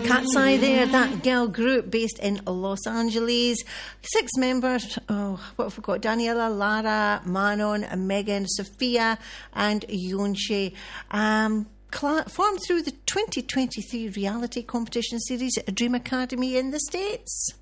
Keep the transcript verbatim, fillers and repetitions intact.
Cat's Eye there, that girl group based in Los Angeles. Six members, oh, what have we got? Daniela, Lara, Manon, Megan, Sophia and Yonche. Um, formed through the twenty twenty-three reality competition series at Dream Academy in the States.